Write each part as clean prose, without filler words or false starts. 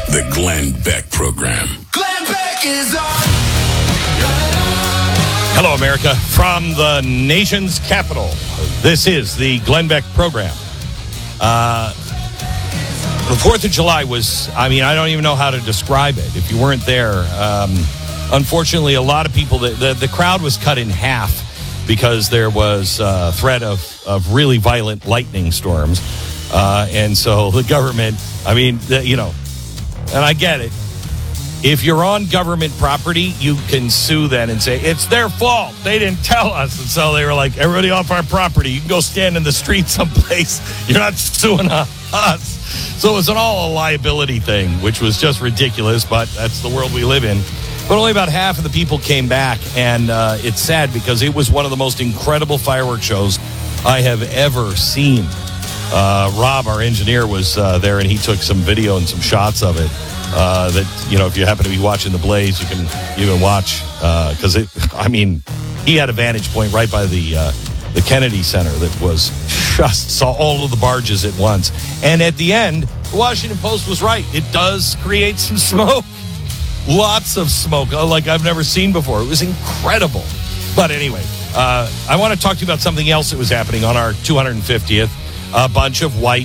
The Glenn Beck Program. Glenn Beck is on. Hello, America. From the nation's capital, this is the Glenn Beck Program. The 4th of July was, I don't even know how to describe it if you weren't there. Unfortunately, a lot of people, the crowd was cut in half because there was a threat of really violent lightning storms. And so the government, and I get it. If you're on government property, you can sue then and say, it's their fault. They didn't tell us. And so they were like, everybody off our property. You can go stand in the street someplace. You're not suing us. So it was all a liability thing, which was just ridiculous, but that's the world we live in. But only about half of the people came back, and it's sad because it was one of the most incredible fireworks shows I have ever seen. Rob, our engineer, was there, and he took some video and some shots of it. If you happen to be watching the Blaze, you can watch because he had a vantage point right by the Kennedy Center that was just saw all of the barges at once. And at the end, the Washington Post was right. It does create some smoke, lots of smoke, like I've never seen before. It was incredible. But anyway, I want to talk to you about something else that was happening on our 250th. A bunch of white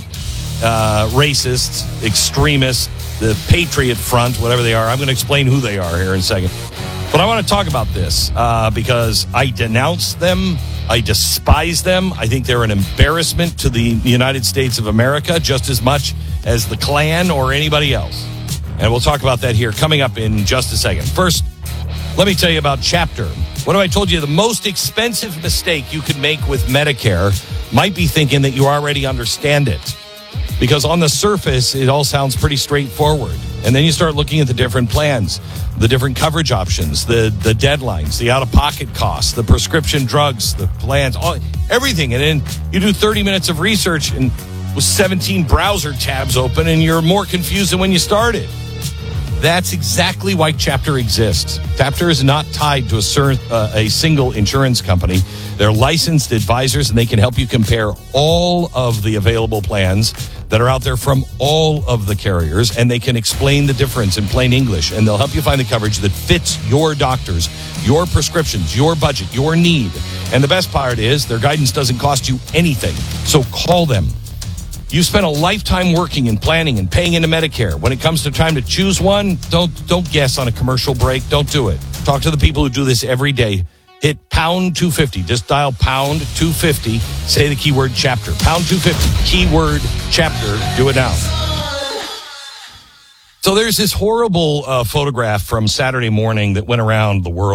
racists, extremists, the Patriot Front, whatever they are. I'm going to explain who they are here in a second. But I want to talk about this because I denounce them. I despise them. I think they're an embarrassment to the United States of America just as much as the Klan or anybody else. And we'll talk about that here coming up in just a second. First, let me tell you about Chapter. What have I told you? The most expensive mistake you could make with Medicare might be thinking that you already understand it. Because on the surface, it all sounds pretty straightforward. And then you start looking at the different plans, the different coverage options, the deadlines, the out-of-pocket costs, the prescription drugs, the plans, everything. And then you do 30 minutes of research and with 17 browser tabs open, and you're more confused than when you started. That's exactly why Chapter exists. Chapter is not tied to a single insurance company. They're licensed advisors, and they can help you compare all of the available plans that are out there from all of the carriers, and they can explain the difference in plain English, and they'll help you find the coverage that fits your doctors, your prescriptions, your budget, your need. And the best part is their guidance doesn't cost you anything. So call them. You spent a lifetime working and planning and paying into Medicare. When it comes to time to choose one, don't guess on a commercial break. Don't do it. Talk to the people who do this every day. Hit pound 250. Just dial pound 250. Say the keyword Chapter. Pound 250. Keyword Chapter. Do it now. So there's this horrible photograph from Saturday morning that went around the world.